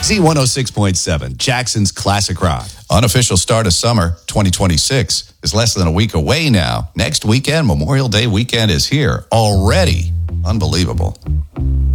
Z106.7, Jackson's Classic Rock. Unofficial start of summer 2026 is less than a week away now. Next weekend, Memorial Day weekend is here already. Unbelievable.